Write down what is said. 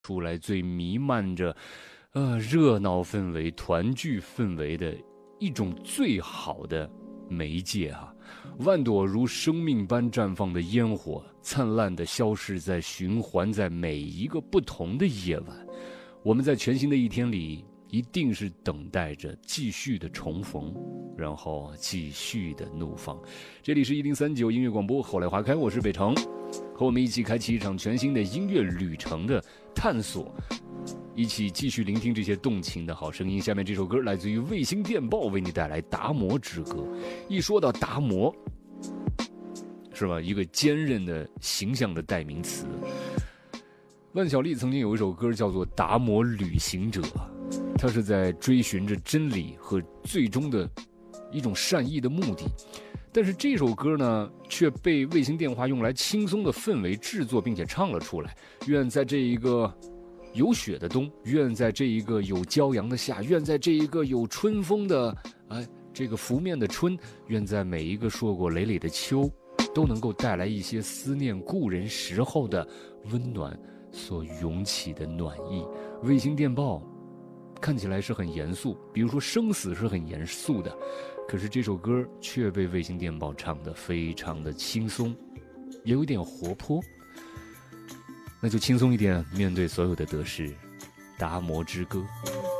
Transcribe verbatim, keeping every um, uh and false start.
出来最弥漫着，呃，热闹氛围、团聚氛围的一种最好的媒介啊！万朵如生命般绽放的烟火，灿烂地消逝在循环在每一个不同的夜晚。我们在全新的一天里，一定是等待着继续的重逢，然后继续的怒放。这里是一零三九音乐广播，后来花开，我是北城，和我们一起开启一场全新的音乐旅程的探索，一起继续聆听这些动情的好声音。下面这首歌来自于卫星电报，为你带来《达摩之歌》。一说到达摩，是吧？一个坚韧的形象的代名词。万晓利曾经有一首歌叫做《达摩旅行者》，他是在追寻着真理和最终的一种善意的目的。但是这首歌呢，却被卫星电话用来轻松的氛围制作，并且唱了出来。愿在这一个有雪的冬，愿在这一个有骄阳的夏，愿在这一个有春风的哎这个拂面的春，愿在每一个硕果累累的秋，都能够带来一些思念故人时候的温暖所涌起的暖意。卫星电报看起来是很严肃，比如说生死是很严肃的，可是这首歌却被卫星电报唱得非常的轻松，也有一点活泼。那就轻松一点面对所有的得失。达摩之歌。